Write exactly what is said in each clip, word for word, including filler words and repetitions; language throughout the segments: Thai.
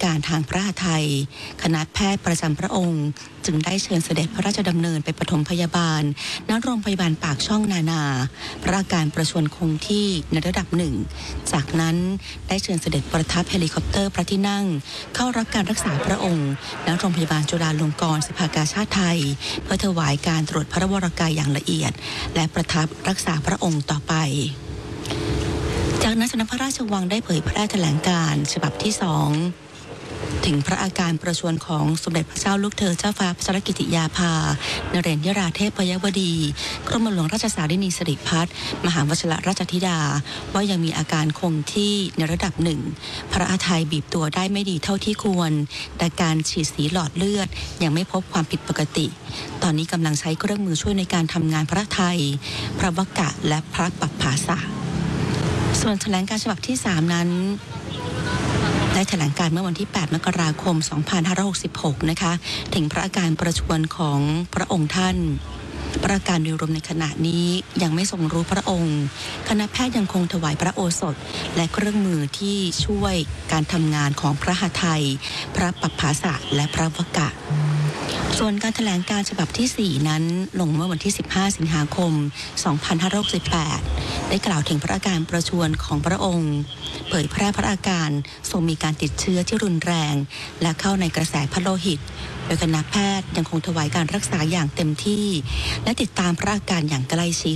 การทางพระหทัยคณะแพทย์ประจำพระองค์จึงได้เชิญเสด็จพระราชดำเนินไปปฐมพยาบาลณโรงพยาบาลปากช่องนานาพระอาการประชวรคงที่ในระดับหนึ่งจากนั้นได้เชิญเสด็จประทับเฮลิคอปเตอร์พระที่นั่งเข้ารับการรักษาพระองค์ณโรงพยาบาลจุฬาลงกรณ์สภากาชาดไทยเพื่อถวายการตรวจพระวรกายอย่างละเอียดและประทับรักษาพระองค์ต่อไปจากนั้นสำนักพระราชวังได้เผยแพร่แถลงการณ์ฉบับที่สองถึงพระอาการประชวรของสมเด็จพระเจ้าลูกเธอเจ้าฟ้าพัชรกิติยาภานเรนยราเทพยวดีกรมหลวงราชสารินีสิริพัฒน์มหาวชิรราชธิดาว่ายังมีอาการคงที่ในระดับหนึ่งพระอาทัยบีบตัวได้ไม่ดีเท่าที่ควรแต่การฉีดสีหลอดเลือดยังไม่พบความผิดปกติตอนนี้กำลังใช้เครื่องมือช่วยในการทำงานพระทัยพระวกะและพระปัปภาสะส่วนแถลงการฉบับที่สามนั้นได้แถลงการเมื่อวันที่แปดมกราคมสองพันห้าร้อยหกสิบหกนะคะถึงพระอาการประชวรของพระองค์ท่านพระอาการโดยรวมในขณะนี้ยังไม่ทรงรู้พระองค์คณะแพทย์ยังคงถวายพระโอสถและเครื่องมือที่ช่วยการทำงานของพระหทัยพระปัปภาสะและพระวกะส่วนการแถลงการฉบับที่สี่นั้นลงเมื่อวันที่สิบห้าสิงหาคมสองพันห้าร้อยหกสิบแปดได้กล่าวถึงพระอาการประชวรของพระองค์เผยแพร่พระอาการทรงมีการติดเชื้อที่รุนแรงและเข้าในกระแสพระโลหิตโดยคณะแพทย์ยังคงถวายการรักษาอย่างเต็มที่และติดตามพระอาการอย่างใกล้ชิด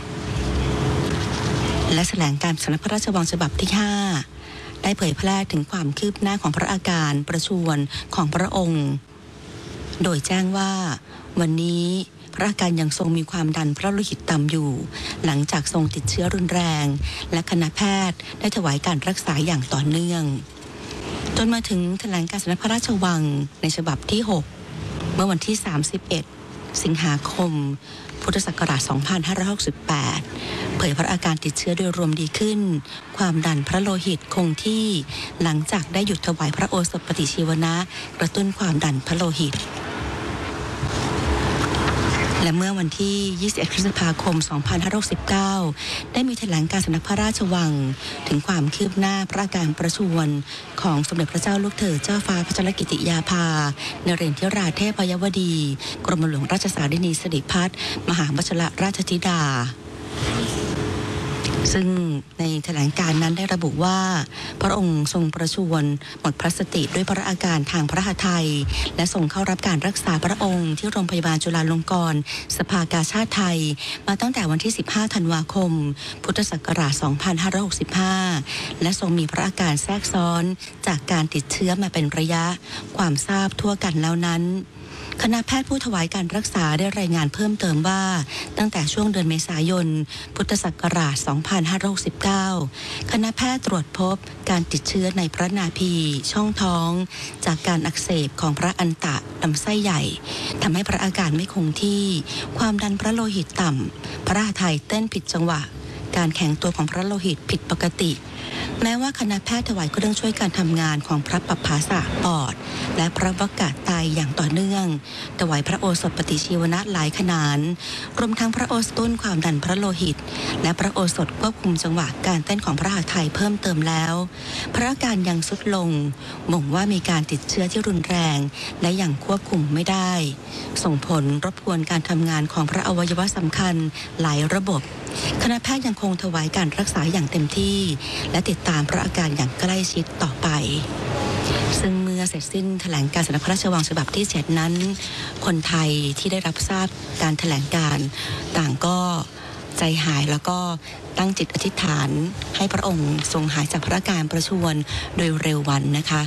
และแถลงการสำนักพระราชวังฉบับที่ห้าได้เผยแพร่ถึงความคืบหน้าของพระอาการประชวรของพระองค์โดยแจ้งว่าวันนี้พระอาการยังทรงมีความดันพระโลหิตต่ำอยู่หลังจากทรงติดเชื้อรุนแรงและคณะแพทย์ได้ถวายการรักษาอย่างต่อเนื่องจนมาถึงแถลงการสำนักพระราชวังในฉบับที่หกเมื่อวันที่สามสิบเอ็ดสิงหาคมพุทธศักราชสองพันห้าร้อยหกสิบแปดเผยพระอาการติดเชื้อโดยรวมดีขึ้นความดันพระโลหิตคงที่หลังจากได้หยุดถวายพระโอสถปฏิชีวนะกระตุ้นความดันพระโลหิตและเมื่อวันที่ยี่สิบเอ็ดพฤษภาคมสองพันห้าร้อยหกสิบเก้าได้มีแถลงการสำนักพระราชวังถึงความคืบหน้าพระอาการประชวรของสมเด็จพระเจ้าลูกเธอเจ้าฟ้าพัชรกิติยาภานเรนทิราเทพยวดีกรมหลวงราชสารินีสิริพัฒน์มหาวชิรราชธิดาซึ่งในแถลงการนั้นได้ระบุว่าพระองค์ทรงประชวรหมดพระสติด้วยพระอาการทางพระหทัยและทรงเข้ารับการรักษาพระองค์ที่โรงพยาบาลจุฬาลงกรณ์สภากาชาดไทยมาตั้งแต่วันที่สิบห้าธันวาคมพุทธศักราชสองพันห้าร้อยหกสิบห้าและทรงมีพระอาการแทรกซ้อนจากการติดเชื้อมาเป็นระยะความทราบทั่วกันแล้วนั้นคณะแพทย์ผู้ถวายการรักษาได้รายงานเพิ่มเติมว่าตั้งแต่ช่วงเดือนเมษายนพุทธศักราชสองพันห้าร้อยหกสิบเก้าคณะแพทย์ตรวจพบการติดเชื้อในพระนาภีช่องท้องจากการอักเสบของพระอันตะลำไส้ใหญ่ทำให้พระอาการไม่คงที่ความดันพระโลหิตต่ำพระหทัยเต้นผิดจังหวะการแข็งตัวของพระโลหิตผิดปกติแม้ว่าคณะแพทย์ถวายเครื่องช่วยการทำงานของพระปัปภาสะปอดและพระวกะไตอย่างต่อเนื่องถวายพระโอสถปฏิชีวนะหลายขนานรวมทั้งพระโอสถต้นความดันพระโลหิตและพระโอสถควบคุมจังหวะการเต้นของพระหทัยเพิ่มเติมแล้วพระอาการยังทรุดลงบ่งว่ามีการติดเชื้อที่รุนแรงและยังควบคุมไม่ได้ส่งผลรบกวนการทำงานของพระอวัยวะสำคัญหลายระบบคณะแพทย์ยังคงถวายการรักษาอย่างเต็มที่และติดตามพระอาการอย่างใกล้ชิดต่อไปซึ่งเมื่อเสร็จสิ้นแถลงการสำนักพระราชวังฉบับที่เจ็ดนั้นคนไทยที่ได้รับทราบการแถลงการต่างก็ใจหายแล้วก็ตั้งจิตอธิษฐานให้พระองค์ทรงหายจากพระอาการประชวรโดยเร็ววันนะคะ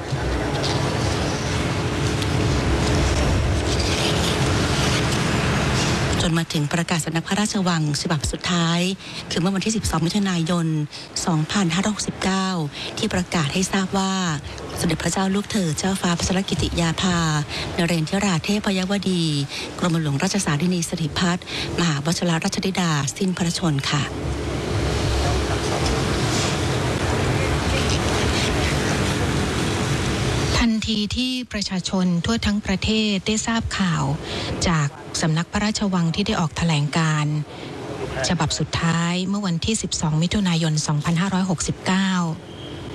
จนมาถึงประกาศสำนักพระราชวังฉบับสุดท้ายคือเมื่อวันที่สิบสองมิถุนายนสองพันห้าร้อยหกสิบเก้าที่ประกาศให้ทราบว่าสมเด็จพระเจ้าลูกเธอเจ้าฟ้าพัชรกิติยาภานเรนทิราเทพยวดีกรมหลวงราชสารินีสิริพัฒน์มหาวชิรราชธิดาสิ้นพระชนม์ค่ะทันทีที่ประชาชนทั่วทั้งประเทศได้ทราบข่าวจากสำนักพระราชวังที่ได้ออกแถลงการฉบับสุดท้ายเมื่อวันที่สิบสองมิถุนายนสองพันห้าร้อยหกสิบเก้า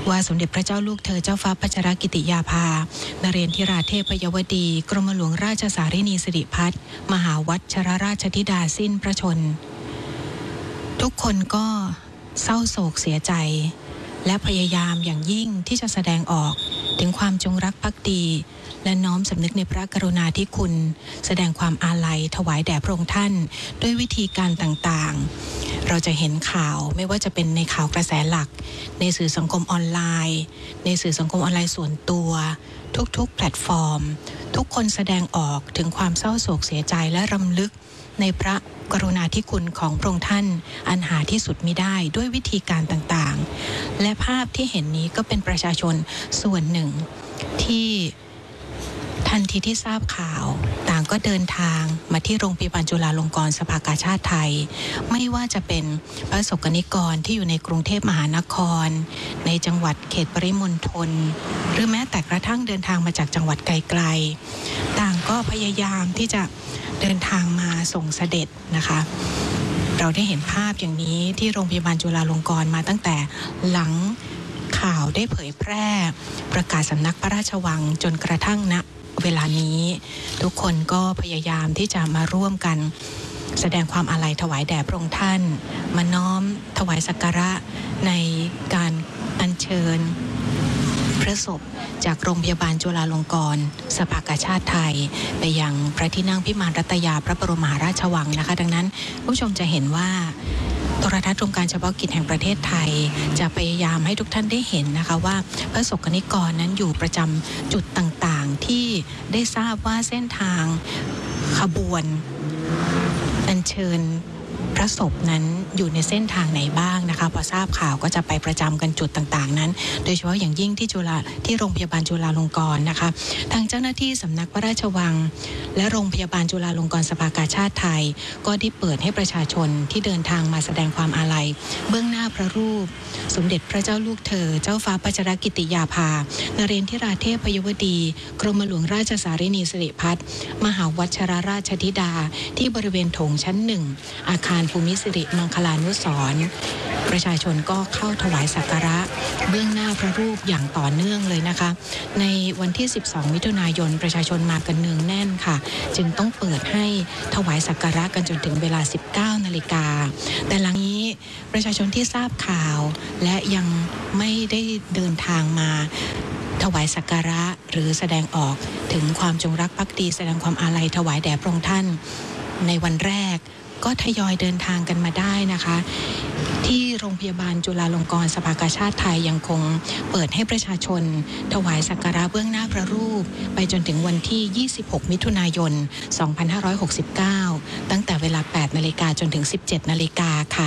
ว่าสมเด็จพระเจ้าลูกเธอเจ้าฟ้าพัชรกิติยาภานเรนทิราเทพยวดีกรมหลวงราชสารินีสิริพัฒน์มหาวัชรราชธิดาสิ้นพระชนทุกคนก็เศร้าโศกเสียใจและพยายามอย่างยิ่งที่จะแสดงออกถึงความจงรักภักดีและน้อมสำนึกในพระกรุณาธิคุณแสดงความอาลัยถวายแด่พระองค์ท่านด้วยวิธีการต่างๆเราจะเห็นข่าวไม่ว่าจะเป็นในข่าวกระแสหลักในสื่อสังคมออนไลน์ในสื่อสังคมออนไลน์ส่วนตัวทุกๆแพลตฟอร์มทุกคนแสดงออกถึงความเศร้าโศกเสียใจและรำลึกในพระกรุณาธิคุณของพระองค์ท่านอันหาที่สุดมิได้ด้วยวิธีการต่างๆและภาพที่เห็นนี้ก็เป็นประชาชนส่วนหนึ่งที่ทันทีที่ทราบข่าวต่างก็เดินทางมาที่โรงพยาบาลจุฬาลงกรณ์สภากาชาดไทยไม่ว่าจะเป็นประสบกนิกรที่อยู่ในกรุงเทพมหานครในจังหวัดเขตปริมณฑลหรือแม้แต่กระทั่งเดินทางมาจากจังหวัดไกลๆต่างก็พยายามที่จะเดินทางมาส่งเสด็จนะคะเราได้เห็นภาพอย่างนี้ที่โรงพยาบาลจุฬาลงกรณ์มาตั้งแต่หลังข่าวได้เผยแพร่ประกาศสำนักพระราชวังจนกระทั่งณเวลานี้ทุกคนก็พยายามที่จะมาร่วมกันแสดงความอาลัยถวายแด่พระองค์ท่านมาน้อมถวายสักการะในการอัญเชิญพระศพจากโรงพยาบาลจุฬาลงกรณ์สภากาชาดไทยไปยังพระที่นั่งพิมานรัตยาพระบรมมหาราชวังนะคะดังนั้นผู้ชมจะเห็นว่าโทรทัศน์โครงการเฉพาะกิจแห่งประเทศไทยจะพยายามให้ทุกท่านได้เห็นนะคะว่าพระสกนิกรนั้นอยู่ประจำจุดต่างๆที่ได้ทราบว่าเส้นทางขบวนอัญเชิญพระศพนั้นอยู่ในเส้นทางไหนบ้างนะคะพอทราบข่าวก็จะไปประจำกันจุดต่างๆนั้นโดยเฉพาะอย่างยิ่งที่จุฬาที่โรงพยาบาลจุฬาลงกรณ์นะคะทางเจ้าหน้าที่สำนักพระราชวังและโรงพยาบาลจุฬาลงกรณ์สภากาชาดไทยก็ได้เปิดให้ประชาชนที่เดินทางมาแสดงความอาลัยเบื้องหน้าพระรูปสมเด็จพระเจ้าลูกเธอเจ้าฟ้าพัชรกิติยาภานเรนทิราเทพยวดีกรมหลวงราชสารินีสิริพัฒน์มหาวัชรราชธิดาที่บริเวณโถงชั้นหนึ่งอาคารภูมิสิริมังคลานุสรณ์ประชาชนก็เข้าถวายสักการะเบื้องหน้าพระรูปอย่างต่อเนื่องเลยนะคะในวันที่สิบสองมิถุนายนประชาชนมากันเนืองแน่นค่ะจึงต้องเปิดให้ถวายสักการะกันจนถึงเวลา สิบเก้านาฬิกาแต่หลังนี้ประชาชนที่ทราบข่าวและยังไม่ได้เดินทางมาถวายสักการะหรือแสดงออกถึงความจงรักภักดีแสดงความอาลัยถวายแด่พระองค์ท่านในวันแรกก็ทยอยเดินทางกันมาได้นะคะที่โรงพยาบาลจุฬาลงกรณ์สภากาชาดไทยยังคงเปิดให้ประชาชนถวายสักการะเบื้องหน้าพระรูปไปจนถึงวันที่ยี่สิบหกมิถุนายนสองพันห้าร้อยหกสิบเก้าตั้งแต่เวลาแปดนาฬิกาจนถึงสิบเจ็ดนาฬิกาค่ะ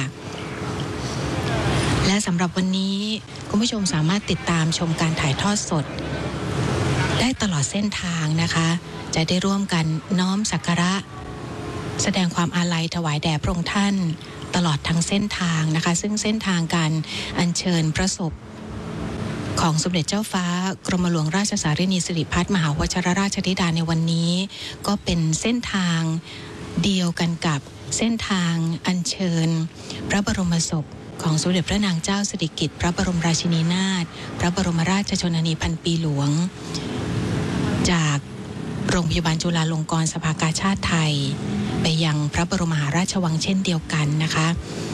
และสำหรับวันนี้คุณผู้ชมสามารถติดตามชมการถ่ายทอดสดได้ตลอดเส้นทางนะคะจะได้ร่วมกันน้อมสักการะแสดงความอาลัยถวายแด่พระองค์ท่านตลอดทั้งเส้นทางนะคะซึ่งเส้นทางการอัญเชิญพระศพของสมเด็จเจ้าฟ้ากรมหลวงราชสารินีสิริพัฒน์มหาวชิรราชธิดาในวันนี้ก็เป็นเส้นทางเดียวกันกับเส้นทางอัญเชิญพระบรมศพของสมเด็จพระนางเจ้าสิริกิติ์พระบรมราชินีนาถพระบรมราชชนนีพันปีหลวงจากโรงพยาบาลจุฬาลงกรณ์สภากาชาดไทยไปยังพระบรมมหาราชวังเช่นเดียวกันนะคะ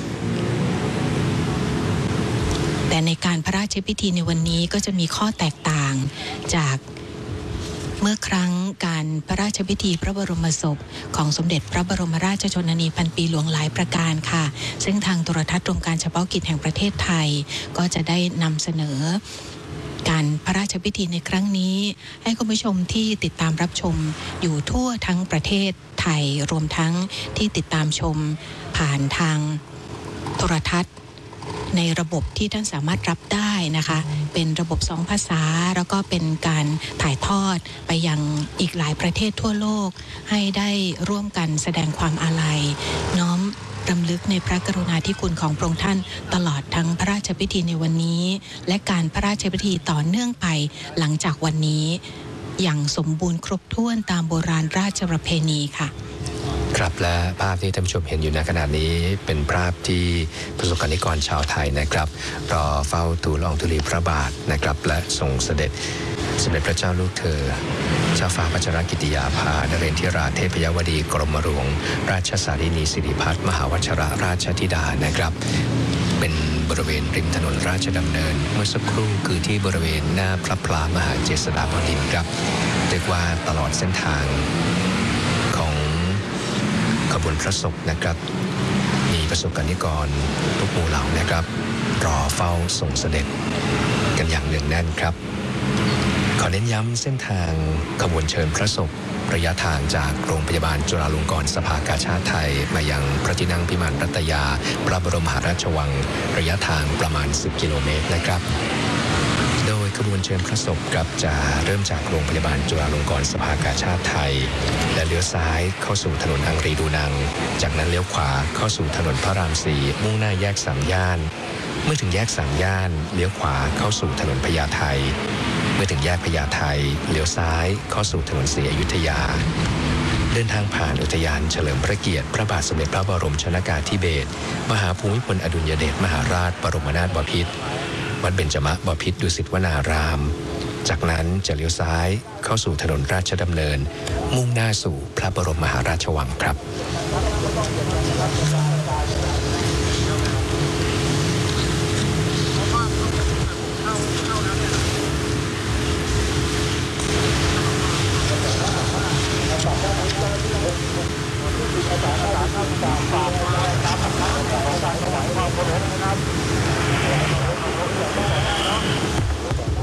แต่ในการพระราชพิธีในวันนี้ก็จะมีข้อแตกต่างจากเมื่อครั้งการพระราชพิธีพระบรมศพของสมเด็จพระบรมราชชนนีพันปีหลวงหลายประการค่ะซึ่งทางโทรทัศน์โครงการเฉพาะกิจแห่งประเทศไทยก็จะได้นำเสนอการพระราชพิธีในครั้งนี้ให้คุณผู้ชมที่ติดตามรับชมอยู่ทั่วทั้งประเทศไทยรวมทั้งที่ติดตามชมผ่านทางโทรทัศน์ในระบบที่ท่านสามารถรับได้นะคะเป็นระบบสองภาษาแล้วก็เป็นการถ่ายทอดไปยังอีกหลายประเทศทั่วโลกให้ได้ร่วมกันแสดงความอาลัยน้อมรำลึกในพระกรุณาธิคุณของพระองค์ท่านตลอดทั้งพระราชพิธีในวันนี้และการพระราชพิธีต่อเนื่องไปหลังจากวันนี้อย่างสมบูรณ์ครบถ้วนตามโบราณราชประเพณีค่ะครับและภาพที่ท่านผู้ชมเห็นอยู่ในขณะนี้เป็นภาพที่ประสบกนิกรชาวไทยนะครับรอเฝ้าทูลละอองธุลีพระบาทนะครับและทรงเสด็จสมเด็จพระเจ้าลูกเธอเจ้าฟ้าพัชรกิติยาภานเรนทิราเทพยวดีกรมหลวงราชสารินีสิริพัฒน์มหาวชิรราชธิดานะครับเป็นบริเวณริมถนนราชดำเนินเมื่อสักครู่คือที่บริเวณหน้าพระพลามหาเจษฎาบดินทร์ครับเรียกว่าตลอดเส้นทางของขบวนพระศพนะครับมีประสบกนิกรทุกหมู่เหล่านะครับรอเฝ้าส่งเสด็จกันอย่างเนืองแน่นครับขอเน้นย้ำเส้นทางขบวนเชิญพระศพระยะทางจากโรงพยาบาลจุฬาลงกรณ์สภากาชาดไทยมายังพระที่นั่งพิมานรัตยาพระบรมมหาราชวังระยะทางประมาณสิบกิโลเมตรนะครับโดยขบวนเชิญพระศพครับจะเริ่มจากโรงพยาบาลจุฬาลงกรณ์สภากาชาดไทยและเลี้ยวซ้ายเข้าสู่ถนนอังรีดูนังจากนั้นเลี้ยวขวาเข้าสู่ถนนพระรามสี่มุ่งหน้าแยกสามย่านเมื่อถึงแยกสามย่านเลี้ยวขวาเข้าสู่ถนนพญาไทเมื่อถึงแยกพญาไทเลี้ยวซ้ายเข้าสู่ถนนศรีอยุธยาเดินทางผ่านอุทยานเฉลิมพระเกียรติพระบาทสมเด็จพระบรมชนกาธิเบศรมหาภูมิพลอดุลยเดชมหาราชบรมนาถบพิตรวัดเบญจมบพิตรดุสิตวนารามจากนั้นจะเลี้ยวซ้ายเข้าสู่ถนนราชดำเนินมุ่งหน้าสู่พระบรมมหาราชวังครับ